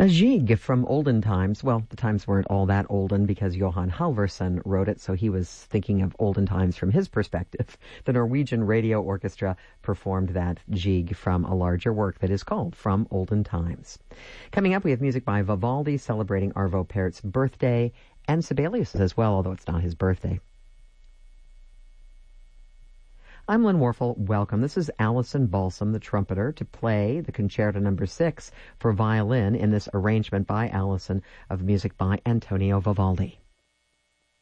A jig from olden times. Well, the times weren't all that olden because Johan Halvorsen wrote it, so he was thinking of olden times from his perspective. The Norwegian Radio Orchestra performed that jig from a larger work that is called From Olden Times. Coming up, we have music by Vivaldi celebrating Arvo Pärt's birthday, and Sibelius as well, although it's not his birthday. I'm Lynn Warfel. Welcome. This is Alison Balsam, the trumpeter, to play the Concerto No. 6 for violin in this arrangement by Alison of music by Antonio Vivaldi.